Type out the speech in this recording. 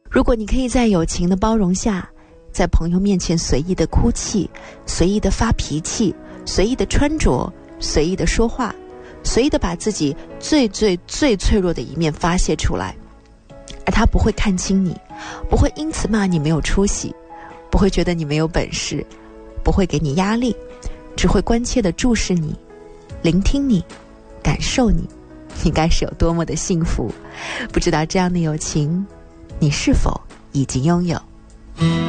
如果你可以在友情的包容下，在朋友面前随意的哭泣，随意的发脾气，随意的穿着，随意的说话，随意的把自己最脆弱的一面发泄出来，而他不会看清你，不会因此骂你没有出息，不会觉得你没有本事，不会给你压力，只会关切地注视你，聆听你，感受你，你该是有多么的幸福。不知道这样的友情你是否已经拥有？